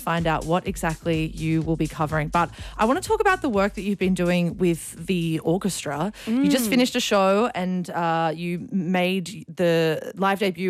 find out what exactly you will be covering. But I want to talk about the work that you've been doing with the orchestra. You just finished a show and you made the live debut